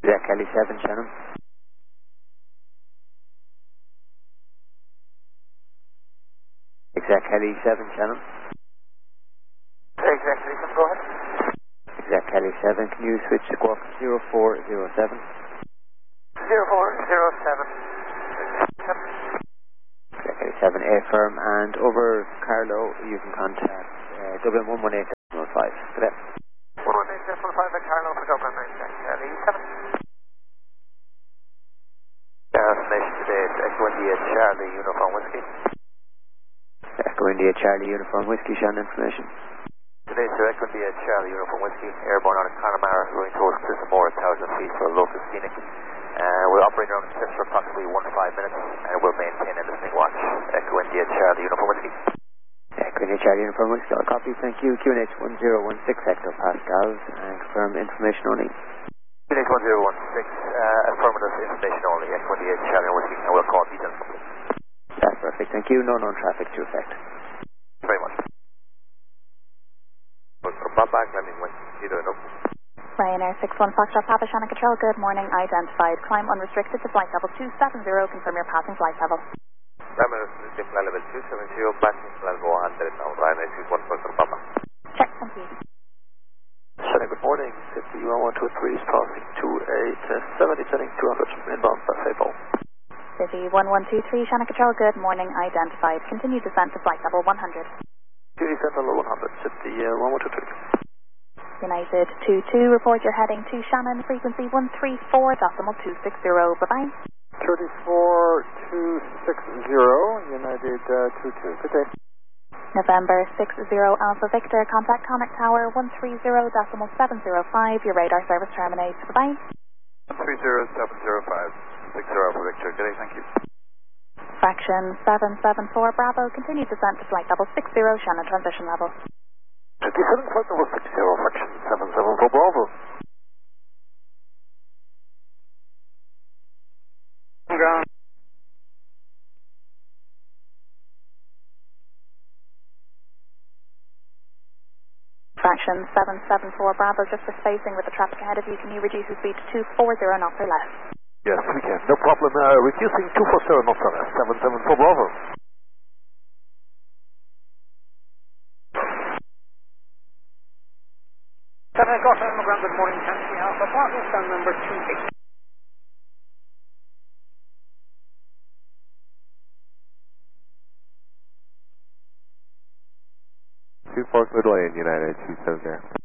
Exact Kelly 7, Shannon. Exact Kelly 7, Shannon. Exact Kelly 7, go ahead. Exact Kelly 7, can you switch to Squawk 0407? 0407. Exact Kelly 7, A firm, and over Carlo, you can contact Dublin 118.05. Today. 118.05 at Carlo for Dublin, Exact Kelly 7. Information today, it's Echo India Charlie Uniform Whiskey. Echo India Charlie Uniform Whiskey, Shannon, information. Today, sir, Echo India Charlie Uniform Whiskey, airborne out of Connemara, going towards Clissamore at 1,000 feet for a local scenic. We're operating around the cliffs for approximately 15 minutes, and we'll maintain a listening watch. Echo India Charlie Uniform Whiskey. Echo India Charlie Uniform Whiskey, all copy, thank you. QNH 1016 Hector Pascals, and confirm information only. QNH 1016, affirmative information only, Echo India Charlie Whiskey, and we'll call details complete. That's perfect, thank you. No known traffic to effect. Very much. Ryanair 61 Foxtrot Papa Shannon Control, good morning, identified. Climb unrestricted to flight level 270, confirm your passing flight level. Ryanair flight level 270, passing level 100 now, Ryanair 61 Foxtrot Papa. Check, thank you. Shannon, good morning, 51-123 is passing 28, 70, descending 200, inbound for Fable. City 1123 Shannon Control, good morning, identified. Continue descent to flight level 100. Descent level 100, City 1123. United 22, report your heading to Shannon, frequency 134.260, bye-bye. 34260, United 22, good day. November 60 Alpha Victor, contact Connect Tower 130.705, your radar service terminates, bye-bye. 130.705, 60 Alpha Victor, good day, thank you. Fraction 774 Bravo, continue descent to flight level 60, Shannon transition level. 57 flight level 60, fraction 774 Bravo. Ground. Fraction 774 Bravo, just for spacing with the traffic ahead of you, can you reduce the speed to 240 knots or less? Yes, we can. No problem. Reducing 240 knots or less. 774 Bravo. Seven Golf Ground, good morning, Taxi Alpha Bravo, stand number 28. 24 good lane, United 270.